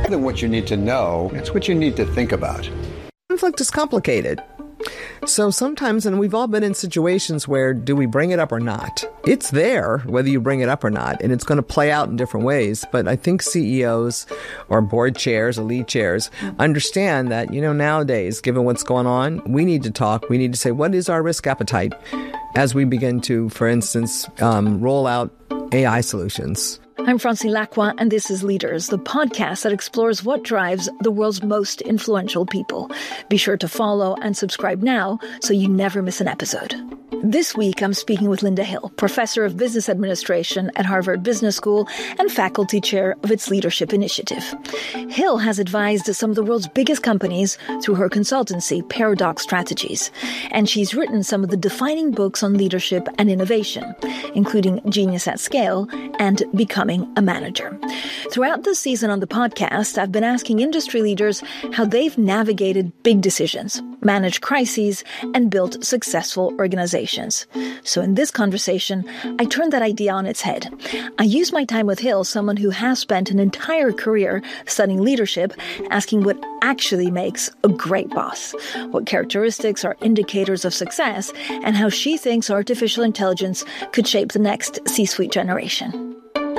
than what you need to know, it's what you need to think about. Conflict is complicated. So sometimes, and we've all been in situations where, do we bring it up or not? It's there, whether you bring it up or not, and it's going to play out in different ways. But I think CEOs or board chairs or lead chairs understand that, nowadays, given what's going on, we need to talk. We need to say, what is our risk appetite as we begin to, for instance, roll out AI solutions? I'm Francine Lacqua, and this is Leaders, the podcast that explores what drives the world's most influential people. Be sure to follow and subscribe now so you never miss an episode. This week, I'm speaking with Linda Hill, professor of business administration at Harvard Business School and faculty chair of its Leadership Initiative. Hill has advised some of the world's biggest companies through her consultancy, Paradox Strategies. And she's written some of the defining books on leadership and innovation, including Genius at Scale and Becoming a Manager. Throughout this season on the podcast, I've been asking industry leaders how they've navigated big decisions, managed crises, and built successful organizations. So in this conversation, I turned that idea on its head. I used my time with Hill, someone who has spent an entire career studying leadership, asking what actually makes a great boss, what characteristics are indicators of success, and how she thinks artificial intelligence could shape the next C-suite generation.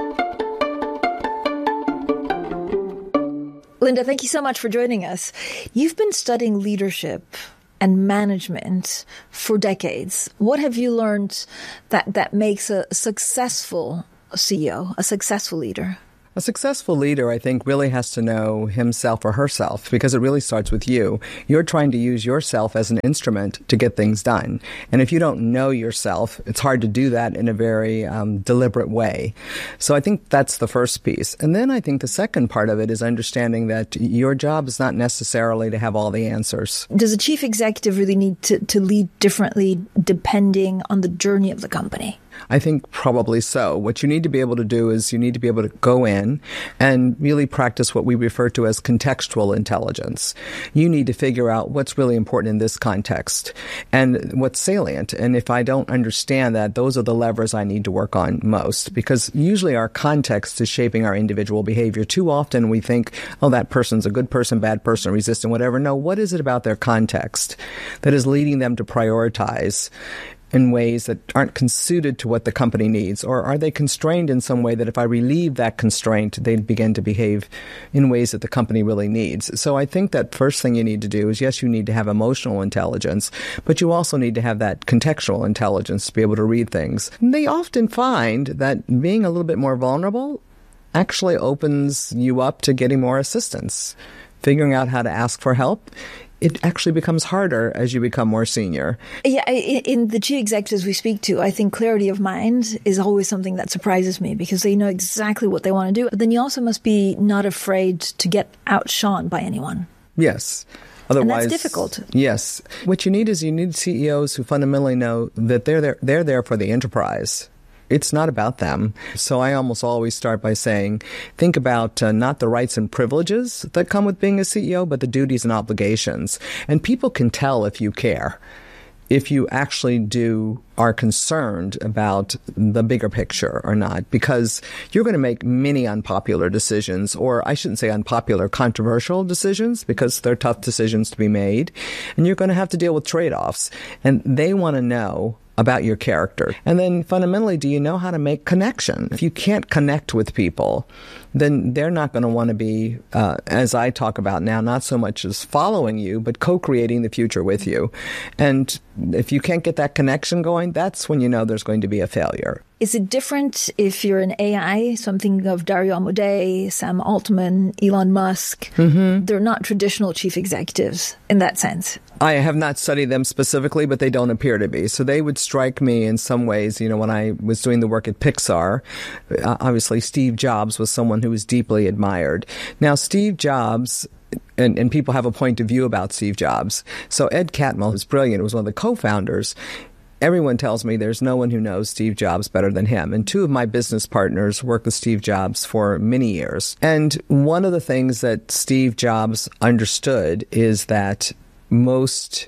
Linda, thank you so much for joining us. You've been studying leadership and management for decades. What have you learned that makes a successful CEO, a successful leader? A successful leader, I think, really has to know himself or herself, because it really starts with you. You're trying to use yourself as an instrument to get things done. And if you don't know yourself, it's hard to do that in a very deliberate way. So I think that's the first piece. And then I think the second part of it is understanding that your job is not necessarily to have all the answers. Does a chief executive really need to lead differently depending on the journey of the company? I think probably so. What you need to be able to do is you need to be able to go in and really practice what we refer to as contextual intelligence. You need to figure out what's really important in this context and what's salient. And if I don't understand that, those are the levers I need to work on most, because usually our context is shaping our individual behavior. Too often we think, oh, that person's a good person, bad person, resistant, whatever. No, what is it about their context that is leading them to prioritize in ways that aren't suited to what the company needs? Or are they constrained in some way that if I relieve that constraint, they begin to behave in ways that the company really needs? So I think that first thing you need to do is, yes, you need to have emotional intelligence, but you also need to have that contextual intelligence to be able to read things. And they often find that being a little bit more vulnerable actually opens you up to getting more assistance, figuring out how to ask for help. It actually becomes harder as you become more senior. Yeah, in the chief executives we speak to, I think clarity of mind is always something that surprises me, because they know exactly what they want to do. But then you also must be not afraid to get outshone by anyone. Yes. Otherwise, and that's difficult. Yes. What you need CEOs who fundamentally know that they're there for the enterprise. It's not about them. So I almost always start by saying, think about not the rights and privileges that come with being a CEO, but the duties and obligations. And people can tell if you care, if you actually are concerned about the bigger picture or not, because you're going to make many unpopular decisions, or I shouldn't say unpopular, controversial decisions, because they're tough decisions to be made. And you're going to have to deal with trade-offs. And they want to know about your character. And then fundamentally, do you know how to make connection? If you can't connect with people, then they're not going to want to be, as I talk about now, not so much as following you, but co-creating the future with you. And if you can't get that connection going, that's when you know there's going to be a failure. Is it different if you're an AI, something of Dario Amodei, Sam Altman, Elon Musk? Mm-hmm. They're not traditional chief executives in that sense. I have not studied them specifically, but they don't appear to be. So they would strike me in some ways, when I was doing the work at Pixar, obviously Steve Jobs was someone who was deeply admired. Now, Steve Jobs, and people have a point of view about Steve Jobs. So Ed Catmull is brilliant. Was one of the co-founders. Everyone tells me there's no one who knows Steve Jobs better than him. And two of my business partners worked with Steve Jobs for many years. And one of the things that Steve Jobs understood is that most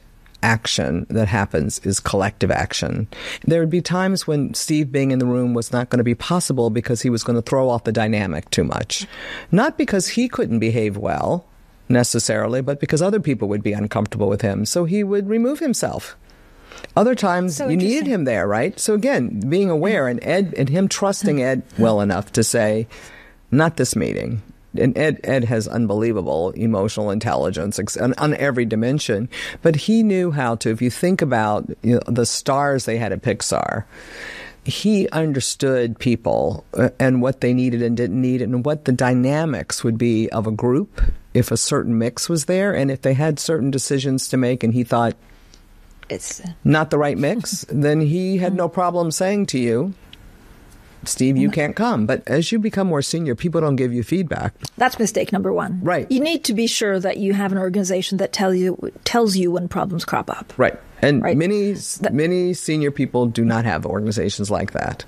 action that happens is collective action. There would be times when Steve being in the room was not going to be possible because he was going to throw off the dynamic too much. Not because he couldn't behave well, necessarily, but because other people would be uncomfortable with him. So he would remove himself. Other times you needed him there, right? So again, being aware and Ed and him trusting Ed well enough to say, not this meeting. And Ed has unbelievable emotional intelligence on every dimension. But he knew how to, if you think about the stars they had at Pixar, he understood people and what they needed and didn't need and what the dynamics would be of a group if a certain mix was there and if they had certain decisions to make and he thought it's not the right mix, then he had no problem saying to you, Steve, you can't come. But as you become more senior, people don't give you feedback. That's mistake number one. Right. You need to be sure that you have an organization that tells you when problems crop up. Right. And many senior people do not have organizations like that.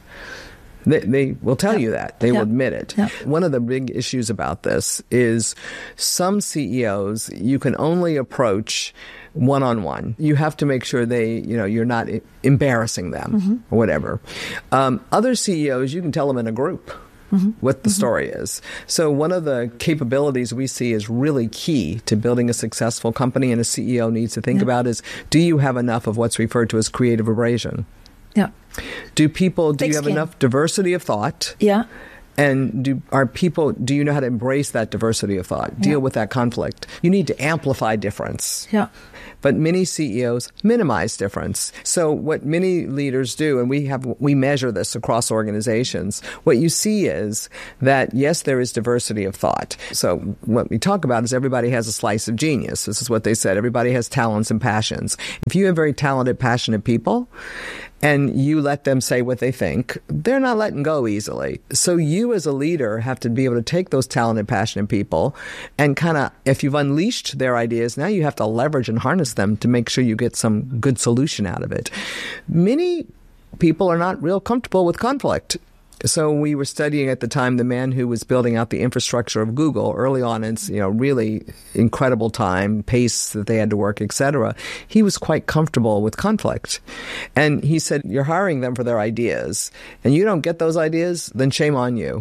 They will tell you that. They will admit it. Yep. One of the big issues about this is some CEOs you can only approach one-on-one. You have to make sure you're not embarrassing them or whatever. Other CEOs, you can tell them in a group what the story is. So one of the capabilities we see is really key to building a successful company and a CEO needs to think about is, do you have enough of what's referred to as creative abrasion? Yeah. Do you have enough diversity of thought? Yeah. And do you know how to embrace that diversity of thought, deal with that conflict? You need to amplify difference. Yeah. But many CEOs minimize difference. So what many leaders do, and we measure this across organizations, what you see is that, yes, there is diversity of thought. So what we talk about is everybody has a slice of genius. This is what they said. Everybody has talents and passions. If you have very talented, passionate people, and you let them say what they think, they're not letting go easily. So you as a leader have to be able to take those talented, passionate people and kind of, if you've unleashed their ideas, now you have to leverage and harness them to make sure you get some good solution out of it. Many people are not real comfortable with conflict. So we were studying at the time the man who was building out the infrastructure of Google early on in its really incredible time, pace that they had to work, etc. He was quite comfortable with conflict. And he said, you're hiring them for their ideas, and you don't get those ideas, then shame on you.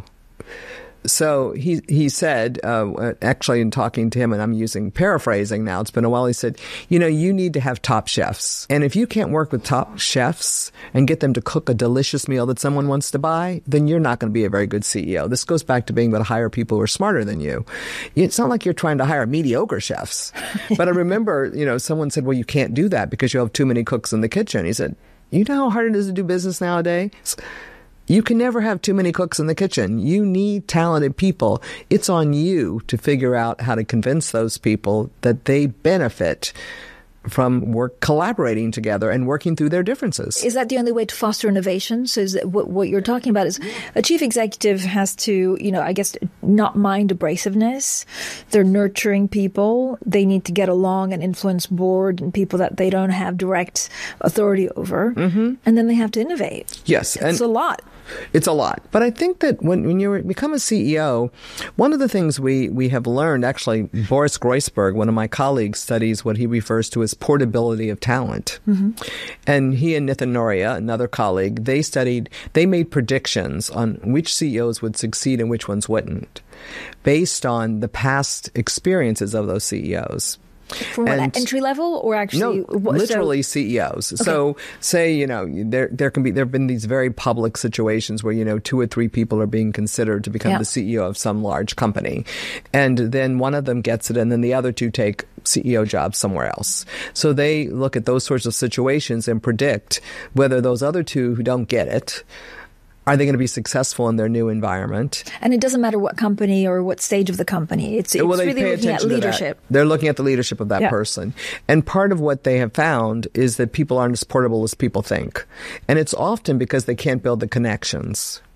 So he said, actually in talking to him, and I'm paraphrasing now, it's been a while, he said, you need to have top chefs. And if you can't work with top chefs and get them to cook a delicious meal that someone wants to buy, then you're not going to be a very good CEO. This goes back to being able to hire people who are smarter than you. It's not like you're trying to hire mediocre chefs. But I remember, someone said, well, you can't do that because you have too many cooks in the kitchen. He said, you know how hard it is to do business nowadays? You can never have too many cooks in the kitchen. You need talented people. It's on you to figure out how to convince those people that they benefit from collaborating together and working through their differences. Is that the only way to foster innovation? So is that what you're talking about is a chief executive has to, not mind abrasiveness. They're nurturing people. They need to get along and influence board and people that they don't have direct authority over. And then they have to innovate. Yes. It's a lot. It's a lot. But I think that when you become a CEO, one of the things we have learned, actually, Boris Groysberg, one of my colleagues, studies what he refers to as portability of talent. And he and Nitin Noria, another colleague, they made predictions on which CEOs would succeed and which ones wouldn't, based on the past experiences of those CEOs. From what, entry level or actually? No, literally CEOs. Okay. So say, there have been these very public situations where, 2 or 3 people are being considered to become the CEO of some large company. And then one of them gets it and then the other 2 take CEO jobs somewhere else. So they look at those sorts of situations and predict whether those other 2 who don't get it, are they going to be successful in their new environment? And it doesn't matter what company or what stage of the company. It's really looking at leadership. They're looking at the leadership of that person. And part of what they have found is that people aren't as portable as people think. And it's often because they can't build the connections.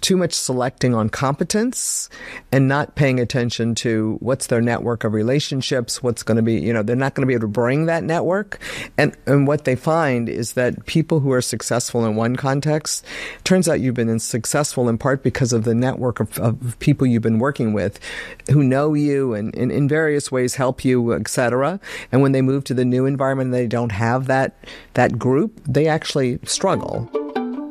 too much selecting on competence and not paying attention to what's their network of relationships, what's going to be, they're not going to be able to bring that network. And what they find is that people who are successful in one context, turns out you've been successful in part because of the network of people you've been working with who know you and in various ways help you, etc. And when they move to the new environment and they don't have that group, they actually struggle.